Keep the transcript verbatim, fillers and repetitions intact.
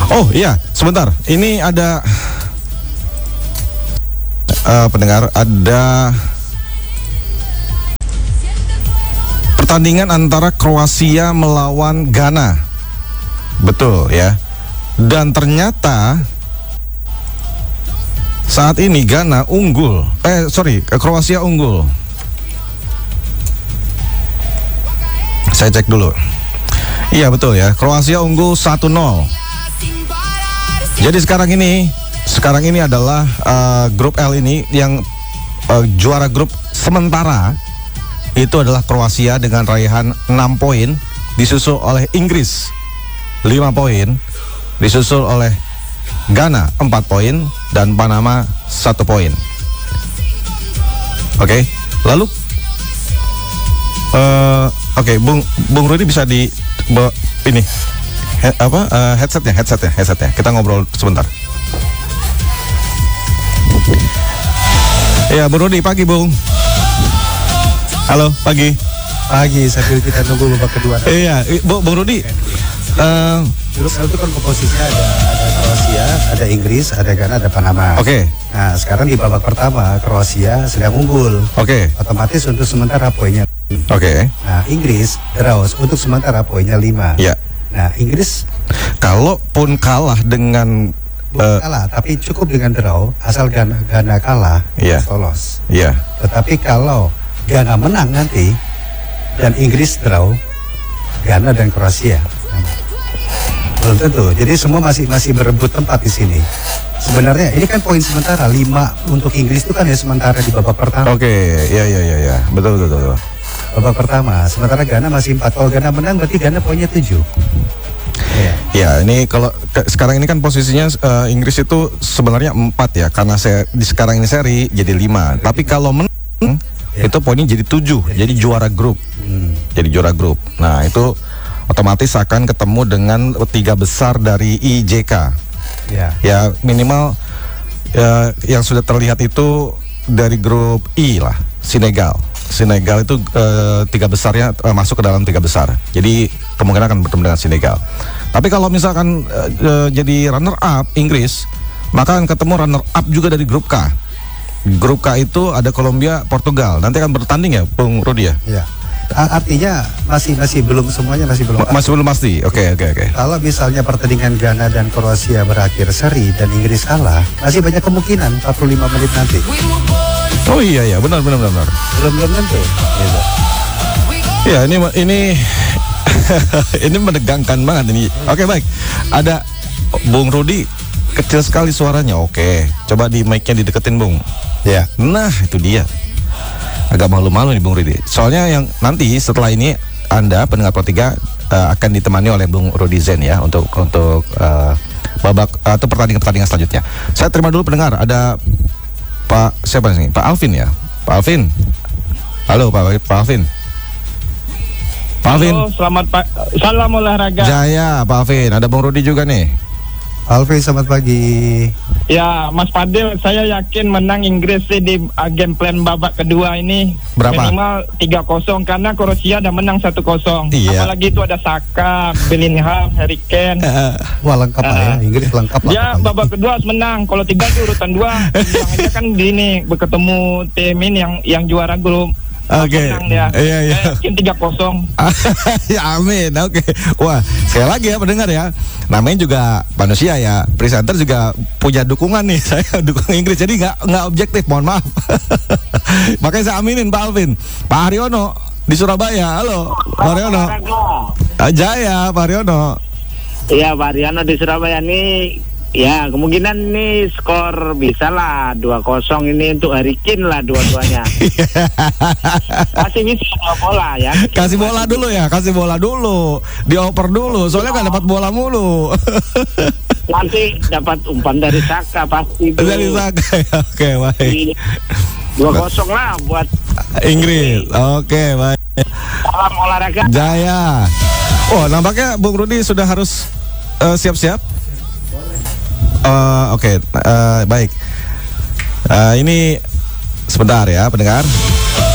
Oh iya, sebentar. Ini ada uh, pendengar, ada pertandingan antara Kroasia melawan Ghana. Betul ya. Dan ternyata saat ini Ghana unggul. Eh sorry, Kroasia unggul. Saya cek dulu. Iya betul ya, Kroasia unggul satu nol. Jadi sekarang ini, sekarang ini adalah uh, grup L ini yang uh, juara grup sementara itu adalah Kroasia dengan raihan enam poin, disusul oleh Inggris lima poin, disusul oleh Ghana empat poin dan Panama satu poin. Oke, okay. Lalu uh, oke, okay, Bung Bung Rudi bisa di be, ini he, apa uh, headsetnya, headsetnya, headsetnya. Kita ngobrol sebentar. Ya, Bung Rudi, pagi Bung. Halo, pagi. Pagi, sambil kita nunggu babak kedua. Iya, Bu, Bung Rudi. Uh, Grup L itu kan komposisinya ada, ada Kroasia, ada Inggris, ada Ghana, ada Panama. Oke. Okay. Nah, sekarang di babak pertama Kroasia sedang unggul. Oke. Okay. Otomatis untuk sementara poinnya. Oke. Okay. Nah, Inggris draws untuk sementara poinnya lima. Iya. Nah, Inggris kalaupun kalah dengan bukan uh, kalah, tapi cukup dengan draw, asal Ghana, Ghana kalah, yeah. lolos. Iya. Yeah. Tetapi kalau Ghana menang nanti dan Inggris draw, Ghana dan Kroasia. Belum tentu. Jadi semua masih masih berebut tempat di sini. Sebenarnya ini kan poin sementara lima untuk Inggris itu kan ya sementara di babak pertama. Oke, okay. ya ya ya ya. Betul betul betul. Babak pertama. Sementara Ghana masih empat. Kalau Ghana menang berarti Ghana poinnya tujuh. Ya. Ya, ini kalau ke, sekarang ini kan posisinya uh, Inggris itu sebenarnya empat ya, karena saya di sekarang ini seri jadi lima. Tapi kalau menang ya, itu poinnya jadi tujuh. Jadi, jadi juara grup. Hmm. Jadi juara grup. Nah, itu otomatis akan ketemu dengan tiga besar dari I J K. Ya, ya minimal ya, yang sudah terlihat itu dari grup I lah, Senegal. Senegal itu uh, tiga besarnya uh, masuk ke dalam tiga besar. Jadi kemungkinan akan bertemu dengan Senegal. Tapi kalau misalkan uh, uh, jadi runner up Inggris, maka akan ketemu runner up juga dari grup K. Grup K itu ada Kolombia, Portugal. Nanti akan bertanding ya, Bung Rudi ya? Iya. Artinya masih masih belum semuanya masih belum masih belum pasti. Oke okay, oke okay, oke. Okay. Kalau misalnya pertandingan Ghana dan Kroasia berakhir seri dan Inggris kalah, masih banyak kemungkinan empat puluh lima menit nanti. Oh iya iya benar benar benar. Belum belum tentu. Gitu. Ya ini ini ini menegangkan banget ini. Oke okay, baik. Ada Bung Rudi kecil sekali suaranya. Oke, okay. Coba di mic-nya dideketin Bung. Ya. Nah itu dia. Agak malu-malu nih Bung Rudi. Soalnya yang nanti setelah ini Anda pendengar Pro tiga uh, akan ditemani oleh Bung Rudi Zen ya untuk untuk uh, babak uh, atau pertandingan-pertandingan selanjutnya. Saya terima dulu pendengar. Ada Pak siapa sih? Pak Alvin ya. Pak Alvin. Halo Pak Pak Alvin. Pak Alvin. Halo, selamat Pak. Salam olahraga. Jaya Pak Alvin. Ada Bung Rudi juga nih. Alvin, selamat pagi. Ya, Mas Fadil, saya yakin menang Inggris sih di uh, game plan babak kedua ini. Berapa? Minimal tiga kosong karena Kroasia udah menang satu kosong. Iya. Apalagi itu ada Saka, Bellingham, Harry Kane. Wah, lengkap uh, lah ya. Inggris lengkap lah. Ya, babak kedua harus menang. Kalau tiga itu urutan dua. Yang aja kan di ini berketemu tim ini yang yang juara grup. Oke, okay. Ya. Iya iya. Yakin tiga kosong. Ya amin. Oke. Okay. Wah, sekali lagi ya pendengar ya. Namanya juga manusia ya. Presenter juga punya dukungan nih. Saya dukung Inggris, jadi nggak nggak objektif. Mohon maaf. Makanya saya aminin Pak Alvin. Pak Haryono di Surabaya. Halo, Pak Haryono. Jaya, Pak Haryono. Iya, Pak Haryono di Surabaya nih. Ya, kemungkinan nih skor bisa lah dua kosong ini untuk Harry Kane lah dua-duanya. Kasih bisa bola ya. Kasih bola dulu ya, kasih bola dulu. Dioper dulu, soalnya nggak dapat bola mulu. Nanti dapat umpan dari Saka pasti itu. Dari Saka ya, oke baik. dua kosong lah buat Inggris. Oke, baik. Salam olahraga. Jaya. Oh, nampaknya Bung Rudi sudah harus uh, siap-siap. Uh, Oke, okay. uh, baik. Uh, ini sebentar ya, pendengar.